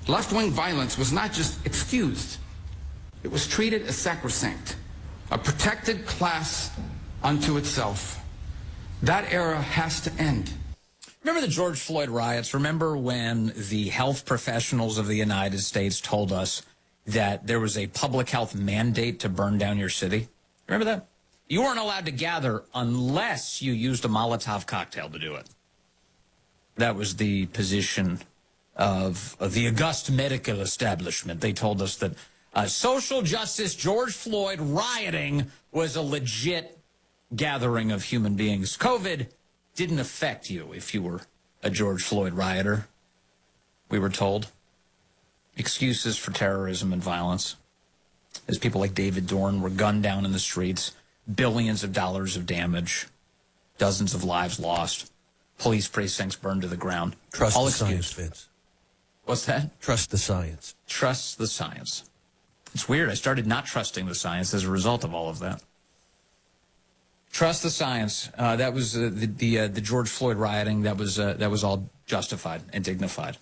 Left-wing violence was not just excused. It was treated as sacrosanct, a protected class unto itself. That era has to end. Remember the George Floyd riots? Remember when the health professionals of the United States told us that there was a public health mandate to burn down your city? Remember that? You weren't allowed to gather unless you used a Molotov cocktail to do it. That was the position of the august medical establishment. They told us that social justice George Floyd rioting was a legit gathering of human beings. COVID didn't affect you if you were a George Floyd rioter, we were told. Excuses for terrorism and violence, as people like David Dorn were gunned down in the streets, billions of dollars of damage, dozens of lives lost, police precincts burned to the ground. Trust all the excused. science, Vince. What's that? Trust the science. Trust the science. It's weird. I started not trusting the science as a result of all of that. Trust the science. That was the George Floyd rioting. That was all justified and dignified.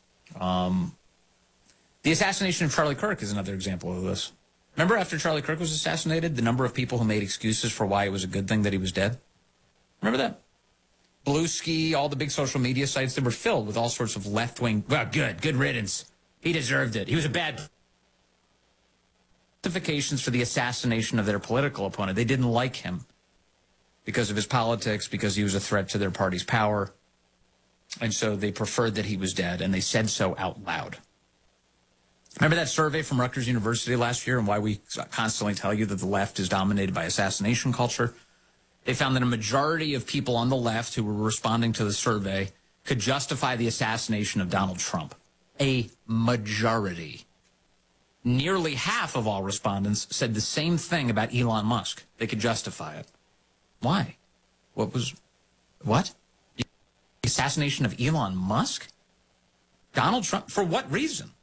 The assassination of Charlie Kirk is another example of this. Remember after Charlie Kirk was assassinated, the number of people who made excuses for why it was a good thing that he was dead? Remember that? Bluesky, all the big social media sites that were filled with all sorts of left-wing, well, good riddance. He deserved it. He was a bad... Justifications for the assassination of their political opponent. They didn't like him because of his politics, because he was a threat to their party's power. And so they preferred that he was dead, and they said so out loud. Remember that survey from Rutgers University last year and why we constantly tell you that the left is dominated by assassination culture? They found that a majority of people on the left who were responding to the survey could justify the assassination of Donald Trump. A majority. Nearly half of all respondents said the same thing about Elon Musk. They could justify it. Why? What? The assassination of Elon Musk? Donald Trump? For what reason?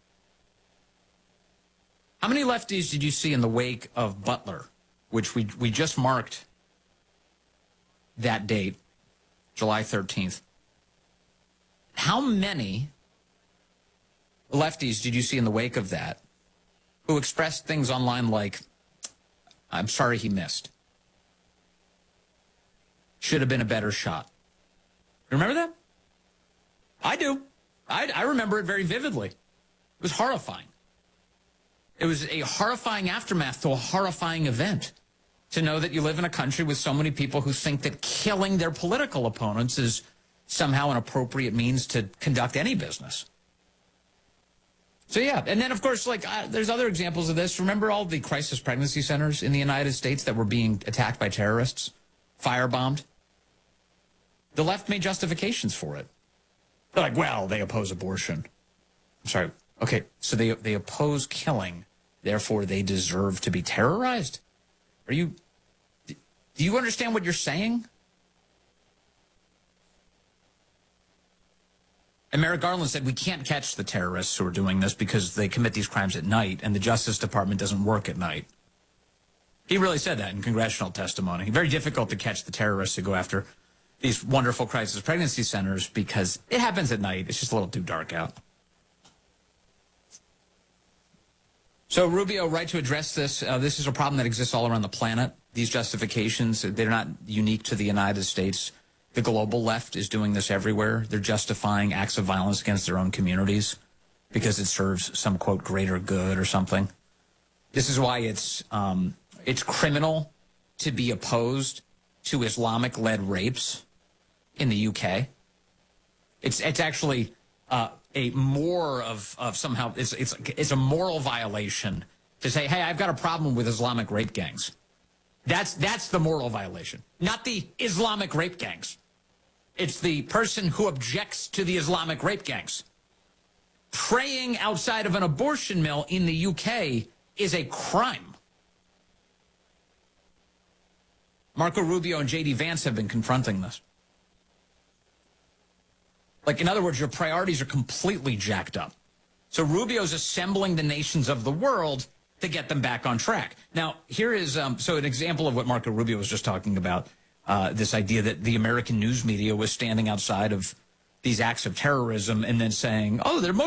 How many lefties did you see in the wake of Butler, which we just marked that date, July 13th? How many lefties did you see in the wake of that who expressed things online like, I'm sorry he missed. Should have been a better shot. Remember that? I do. I remember it very vividly. It was horrifying. It was a horrifying aftermath to a horrifying event to know that you live in a country with so many people who think that killing their political opponents is somehow an appropriate means to conduct any business. So, yeah. And then, of course, there's other examples of this. Remember all the crisis pregnancy centers in the United States that were being attacked by terrorists, firebombed? The left made justifications for it. They're like, well, they oppose abortion. I'm sorry. Okay, so they oppose killing, therefore they deserve to be terrorized? Do you understand what you're saying? And Merrick Garland said we can't catch the terrorists who are doing this because they commit these crimes at night and the Justice Department doesn't work at night. He really said that in congressional testimony. Very difficult to catch the terrorists who go after these wonderful crisis pregnancy centers because it happens at night. It's just a little too dark out. So Rubio, right to address this. This is a problem that exists all around the planet. These justifications, they're not unique to the United States. The global left is doing this everywhere. They're justifying acts of violence against their own communities because it serves some, quote, greater good or something. This is why it's criminal to be opposed to Islamic-led rapes in the UK. It's actually... a more of somehow it's a moral violation to say, hey, I've got a problem with Islamic rape gangs. That's the moral violation, not the Islamic rape gangs. It's the person who objects to the Islamic rape gangs. Praying outside of an abortion mill in the UK is a crime. Marco Rubio and J.D. Vance have been confronting this. Like, in other words, your priorities are completely jacked up. So Rubio's assembling the nations of the world to get them back on track. Now, here is so an example of what Marco Rubio was just talking about, this idea that the American news media was standing outside of these acts of terrorism and then saying, oh, they're